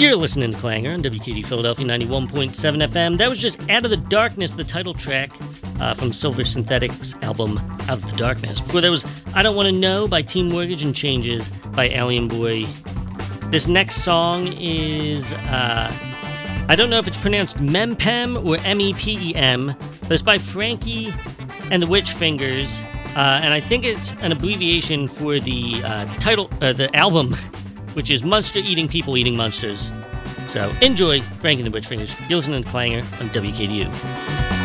You're listening to Clanger on WKD Philadelphia 91.7 FM. That was just Out of the Darkness, the title track from Silver Synthetics' album Out of the Darkness. Before that was I Don't Want to Know by Team Mortgage and Changes by Alien Boy. This next song is, I don't know if it's pronounced Mempem or M-E-P-E-M, but it's by Frankie and the Witch Fingers, and I think it's an abbreviation for the title, the album, which is Monster Eating People Eating Monsters. So enjoy Frankie and the Witch Fingers. You're listening to Clanger on WKDU.